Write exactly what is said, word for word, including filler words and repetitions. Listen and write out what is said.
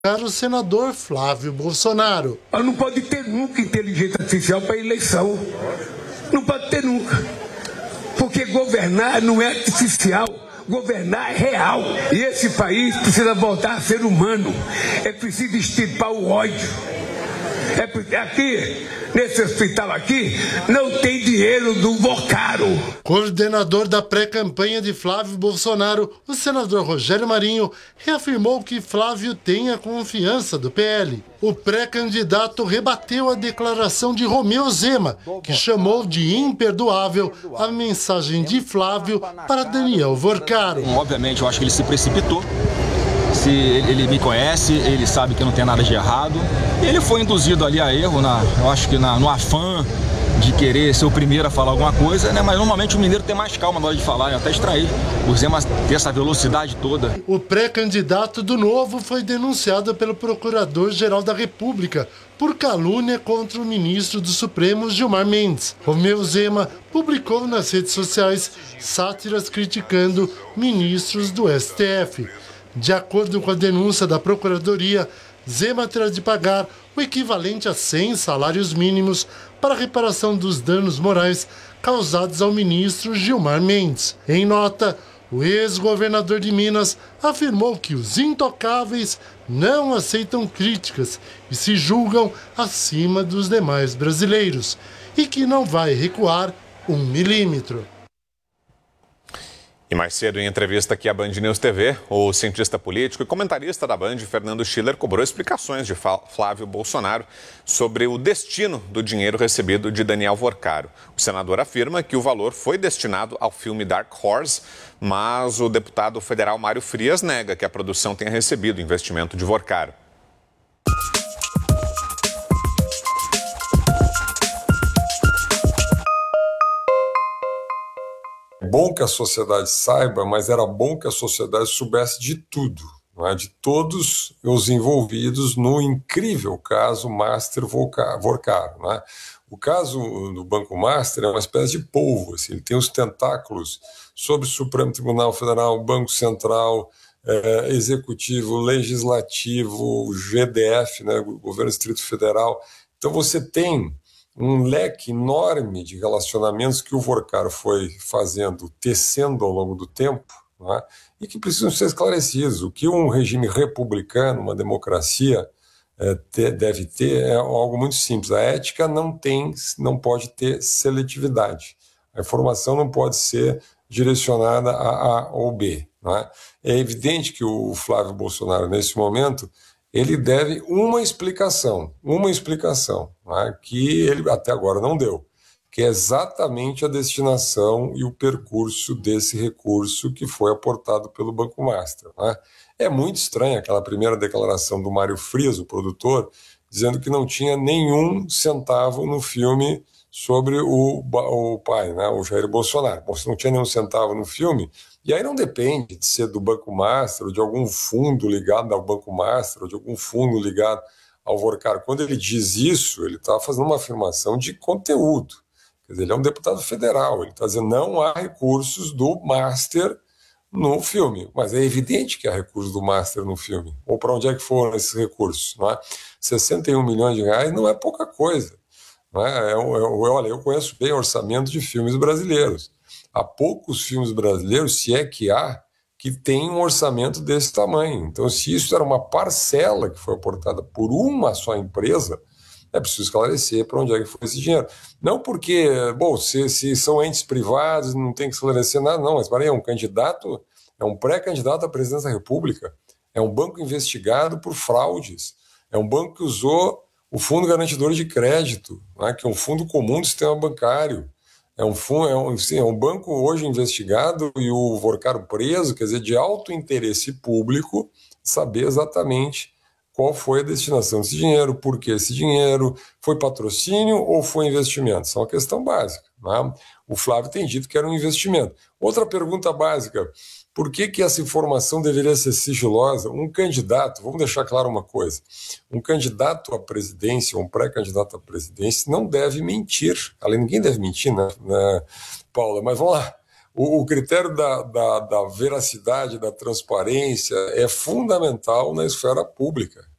Para o senador Flávio Bolsonaro. Não pode ter nunca inteligência artificial para eleição. Não pode ter nunca. Porque governar não é artificial. Governar é real. E esse país precisa voltar a ser humano. É preciso extirpar o ódio. É aqui, nesse hospital aqui, não tem dinheiro do Vocaro. Coordenador da pré-campanha de Flávio Bolsonaro, o senador Rogério Marinho reafirmou que Flávio tem a confiança do P L. O pré-candidato rebateu a declaração de Romeu Zema, que chamou de imperdoável a mensagem de Flávio para Daniel Vocaro. Obviamente, eu acho que ele se precipitou. Se ele me conhece, ele sabe que não tem nada de errado. Ele foi induzido ali a erro, na, eu acho que na, no afã de querer ser o primeiro a falar alguma coisa, né? Mas normalmente o mineiro tem mais calma na hora de falar, até extrair. O Zema tem essa velocidade toda. O pré-candidato do Novo foi denunciado pelo Procurador-Geral da República por calúnia contra o ministro do Supremo, Gilmar Mendes. Romeu Zema publicou nas redes sociais sátiras criticando ministros do S T F. De acordo com a denúncia da Procuradoria, Zema terá de pagar o equivalente a cem salários mínimos para a reparação dos danos morais causados ao ministro Gilmar Mendes. Em nota, o ex-governador de Minas afirmou que os intocáveis não aceitam críticas e se julgam acima dos demais brasileiros e que não vai recuar um milímetro. E mais cedo, em entrevista aqui à Band News T V, o cientista político e comentarista da Band, Fernando Schiller, cobrou explicações de Flávio Bolsonaro sobre o destino do dinheiro recebido de Daniel Vocaro. O senador afirma que o valor foi destinado ao filme Dark Horse, mas o deputado federal Mário Frias nega que a produção tenha recebido o investimento de Vocaro. É bom que a sociedade saiba, mas era bom que a sociedade soubesse de tudo, não é? De todos os envolvidos no incrível caso Master Vocaro. Não é? O caso do Banco Master é uma espécie de polvo, assim, ele tem os tentáculos sobre o Supremo Tribunal Federal, Banco Central, eh, Executivo, Legislativo, G D F, né, Governo Distrito Federal. Então você tem um leque enorme de relacionamentos que o Vocaro foi fazendo, tecendo ao longo do tempo, não é? E que precisam ser esclarecidos. O que um regime republicano, uma democracia, é, te, deve ter é algo muito simples. A ética não tem, não pode ter seletividade. A informação não pode ser direcionada a A ou B. Não é? É evidente que o Flávio Bolsonaro, nesse momento, ele deve uma explicação, uma explicação, né, que ele até agora não deu, que é exatamente a destinação e o percurso desse recurso que foi aportado pelo Banco Master. Né. É muito estranha aquela primeira declaração do Mário Frias, o produtor, dizendo que não tinha nenhum centavo no filme sobre o, o pai, né, o Jair Bolsonaro. Bom, se não tinha nenhum centavo no filme, e aí não depende de ser do Banco Master ou de algum fundo ligado ao Banco Master ou de algum fundo ligado ao Vocaro. Quando ele diz isso, ele está fazendo uma afirmação de conteúdo. Quer dizer, ele é um deputado federal, ele está dizendo não há recursos do Master no filme. Mas é evidente que há recursos do Master no filme. Ou para onde é que foram esses recursos? Não é? sessenta e um milhões de reais não é pouca coisa. Não é? É, é, olha, eu conheço bem orçamento de filmes brasileiros. Há poucos filmes brasileiros, se é que há, que tem um orçamento desse tamanho. Então, se isso era uma parcela que foi aportada por uma só empresa, é preciso esclarecer para onde é que foi esse dinheiro. Não porque, bom, se, se são entes privados, não tem que esclarecer nada, não. Mas, para aí, é um candidato, é um pré-candidato à presidência da República, é um banco investigado por fraudes, é um banco que usou o Fundo Garantidor de Crédito, né, que é um fundo comum do sistema bancário. É um, fundo, é, um, sim, é um banco hoje investigado e o Vocaro preso, quer dizer, de alto interesse público, saber exatamente qual foi a destinação desse dinheiro, por que esse dinheiro, foi patrocínio ou foi investimento? Isso é uma questão básica. Né? O Flávio tem dito que era um investimento. Outra pergunta básica, por que que essa informação deveria ser sigilosa? Um candidato, vamos deixar claro uma coisa, um candidato à presidência, um pré-candidato à presidência não deve mentir. Além, ninguém deve mentir, né, né, Paula? Mas vamos lá. O, o critério da, da, da veracidade, da transparência é fundamental na esfera pública.